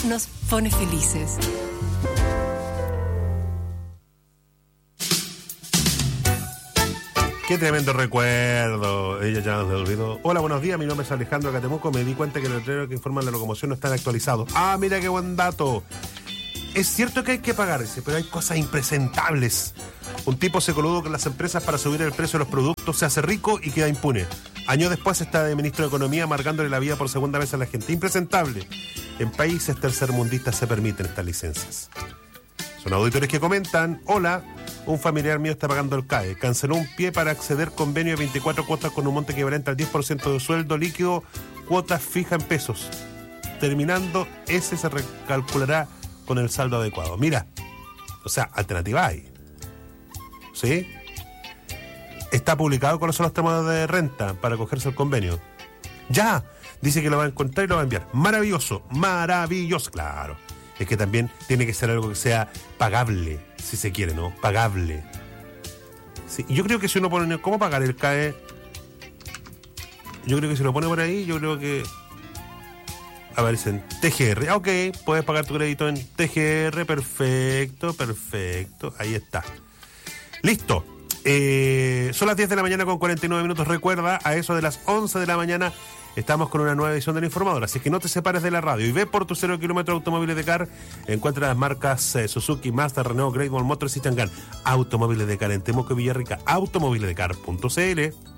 nos pone felices. Qué tremendo recuerdo. Ella ya nos ha olvidado. Hola, buenos días. Mi nombre es Alejandro Catemuco. Me di cuenta que los letreros que informan la locomoción no están actualizados. Ah, mira qué buen dato. Es cierto que hay que pagarse, pero hay cosas impresentables. Un tipo se coludo con las empresas para subir el precio de los productos, se hace rico y queda impune. Años después está de ministro de Economía amargándole la vida por segunda vez a la gente. Impresentable. En países tercermundistas se permiten estas licencias. Son auditores que comentan: hola, un familiar mío está pagando el CAE. Canceló un pie para acceder convenio de 24 cuotas con un monte equivalente al 10% de sueldo líquido, cuotas fija en pesos. Terminando, ese se recalculará con el saldo adecuado. Mira, o sea, alternativa hay. ¿Sí? Está publicado cuáles son los temas de renta para acogerse al convenio. Ya, dice que lo va a encontrar y lo va a enviar. Maravilloso, maravilloso, claro. Es que también tiene que ser algo que sea pagable, si se quiere, ¿no? Pagable. Sí, yo creo que si uno pone cómo pagar el CAE, yo creo que si lo pone por ahí, yo creo que aparece en TGR. Ah, ok, puedes pagar tu crédito en TGR, perfecto, ahí está. Listo. Son las 10 de la mañana con 49 minutos. Recuerda, a eso de las 11 de la mañana estamos con una nueva edición del Informador, así que no te separes de la radio y ve por tu 0 kilómetro Automóviles de Car. Encuentra las marcas Suzuki, Mazda, Renault, Great Wall Motors y Chang'an. Automóviles de Car en Temuco y Villarrica. Automóvilesdecar.cl.